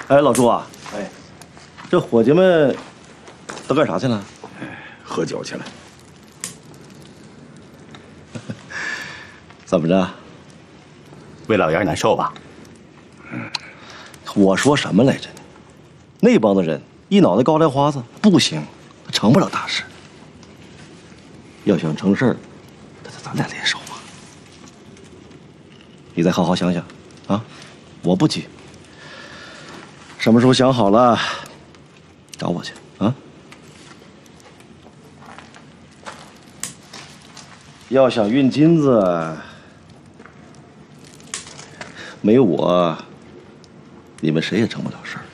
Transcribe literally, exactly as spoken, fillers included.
哎，老朱啊，哎，这伙计们都干啥去了？ 喝酒去了。 怎么着？ 为老爷难受吧？ 我说什么来着？那帮子人一脑袋高粱花子，不行，成不了大事。要想成事儿，那咱俩联手啊！你再好好想想，啊，我不急。什么时候想好了，找我去啊！要想运金子，没有我，你们谁也成不了事儿。